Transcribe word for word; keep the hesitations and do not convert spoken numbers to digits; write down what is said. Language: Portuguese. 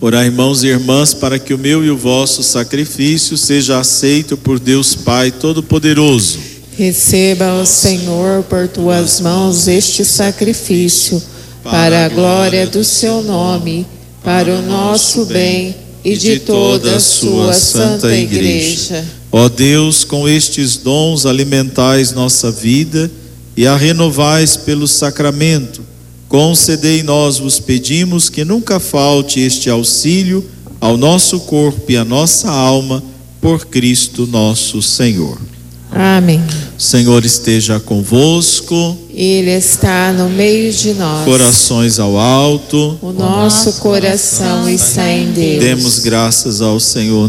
Orai, irmãos e irmãs, para que o meu e o vosso sacrifício seja aceito por Deus Pai Todo-Poderoso. Receba, ó Senhor, por tuas mãos este sacrifício, para a glória do seu nome, para o nosso bem e de toda a sua santa igreja. Ó Deus, com estes dons alimentais nossa vida e a renovais pelo sacramento, concedei, nós vos pedimos, que nunca falte este auxílio ao nosso corpo e à nossa alma, por Cristo nosso Senhor. Amém. O Senhor esteja convosco. Ele está no meio de nós. Corações ao alto. O nosso coração está em Deus. Demos graças ao Senhor